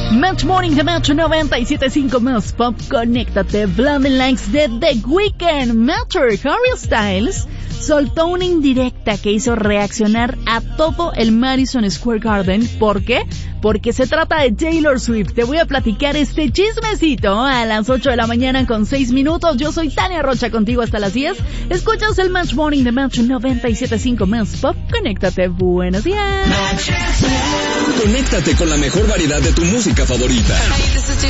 Match Morning de Match 97.5 más pop. Conéctate. Blinding Lights de The Weeknd. Matcher, Harry Styles soltó una indirecta que hizo reaccionar a todo el Madison Square Garden. ¿Por qué? Porque se trata de Taylor Swift. Te voy a platicar este chismecito a las 8 de la mañana con 6 minutos. Yo soy Tania Rocha, contigo hasta las 10. Escuchas el Match Morning de Match 97.5 más pop. Conéctate. Buenos días. Conéctate con la mejor variedad de tu música favorita.